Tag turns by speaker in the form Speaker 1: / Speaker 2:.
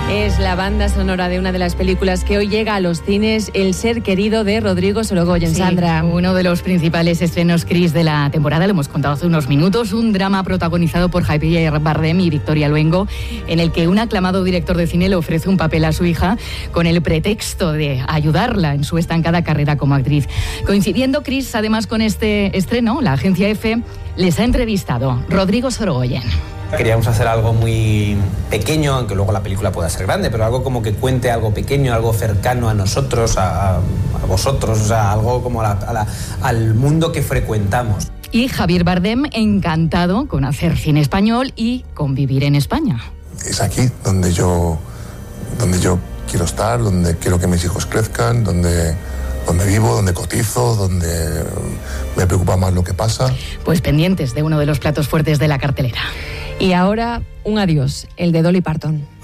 Speaker 1: Es la banda sonora de una de las películas que hoy llega a los cines, El ser querido, de Rodrigo Sorogoyen.
Speaker 2: Sí,
Speaker 1: Sandra.
Speaker 2: Uno de los principales estrenos, Chris, de la temporada, lo hemos contado hace unos minutos, un drama protagonizado por Javier Bardem y Victoria Luengo, en el que un aclamado director de cine le ofrece un papel a su hija con el pretexto de ayudarla en su estancada carrera como actriz. Coincidiendo, Chris, además con este estreno, la agencia EFE les ha entrevistado Rodrigo Sorogoyen.
Speaker 3: Queríamos hacer algo muy pequeño, aunque luego la película pueda ser grande, pero algo como que cuente algo pequeño, algo cercano a nosotros, a vosotros, o sea, algo como al mundo que frecuentamos.
Speaker 2: Y Javier Bardem encantado con hacer cine español y con vivir en España.
Speaker 4: Es aquí donde yo quiero estar, donde quiero que mis hijos crezcan, donde vivo, donde cotizo, donde me preocupa más lo que pasa.
Speaker 2: Pues pendientes de uno de los platos fuertes de la cartelera.
Speaker 1: Y ahora, un adiós, el de Dolly Parton.